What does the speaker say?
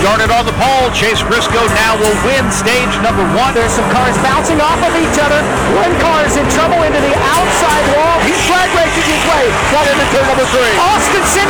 started on the pole. Chase Briscoe now will win stage number 1. There's some cars bouncing off of each other. One car is in trouble into the outside wall. He's flag racing his way right into turn number 3. Austin Cindric